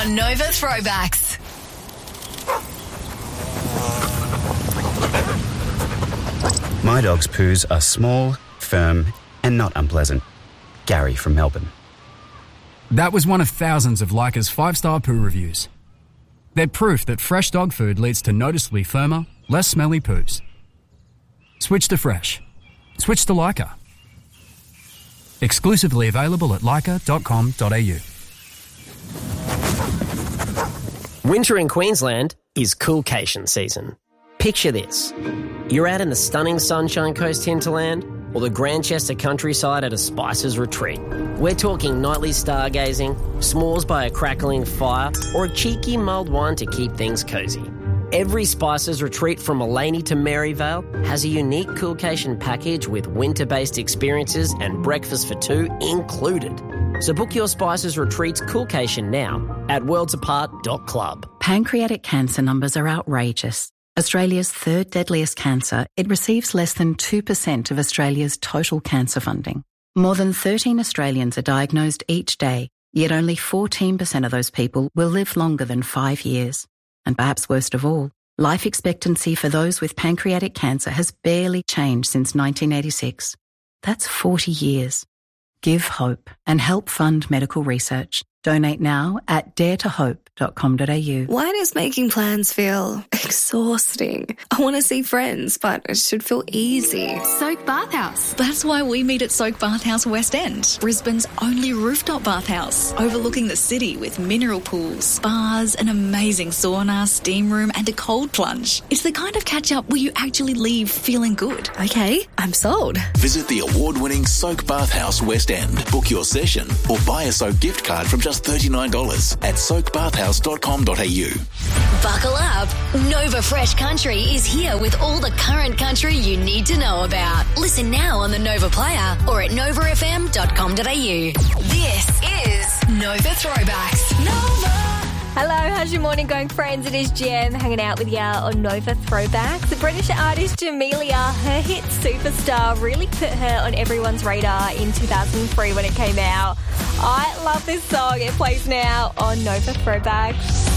on Nova Throwbacks. My dog's poos are small, firm, and not unpleasant. Gary from Melbourne. That was one of thousands of Leica's 5-star poo reviews. They're proof that fresh dog food leads to noticeably firmer, less smelly poos. Switch to fresh. Switch to Leica. Exclusively available at leica.com.au. Winter in Queensland is coolcation season. Picture this. You're out in the stunning Sunshine Coast hinterland or the Grantchester countryside at a Spices retreat. We're talking nightly stargazing, s'mores by a crackling fire, or a cheeky mulled wine to keep things cosy. Every Spices retreat from Mullaney to Maryvale has a unique coolcation package with winter-based experiences and breakfast for two included. So book your Spices Retreats coolcation now at worldsapart.club. Pancreatic cancer numbers are outrageous. Australia's third deadliest cancer, it receives less than 2% of Australia's total cancer funding. More than 13 Australians are diagnosed each day, yet only 14% of those people will live longer than 5 years. And perhaps worst of all, life expectancy for those with pancreatic cancer has barely changed since 1986. That's 40 years. Give hope and help fund medical research. Donate now at daretohope.com.au. Why does making plans feel exhausting? I want to see friends, but it should feel easy. Soak Bathhouse. That's why we meet at Soak Bathhouse West End, Brisbane's only rooftop bathhouse, overlooking the city with mineral pools, spas, an amazing sauna, steam room and a cold plunge. It's the kind of catch-up where you actually leave feeling good. Okay, I'm sold. Visit the award-winning Soak Bathhouse West End. Book your session or buy a Soak gift card from just $39 at soakbathhouse.com.au. Buckle up. Nova Fresh Country is here with all the current country you need to know about. Listen now on the Nova Player or at novafm.com.au. This is Nova Throwbacks. Nova. Hello, how's your morning going, friends? It is Jem hanging out with you on Nova Throwbacks. The British artist Jamelia, her hit Superstar really put her on everyone's radar in 2003 when it came out. I love this song. It plays now on Nova Throwbacks.